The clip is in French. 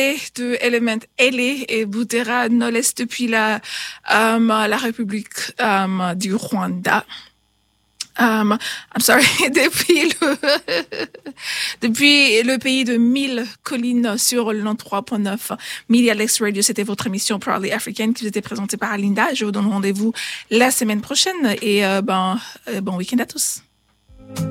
de Element Ele et Butera Knowless depuis la République du Rwanda. I'm sorry, depuis le pays de 1000 collines sur le 93.9 Media Lex Radio. C'était votre émission Proudly African qui vous était présentée par Alinda. Je vous donne rendez-vous la semaine prochaine et bon week-end à tous.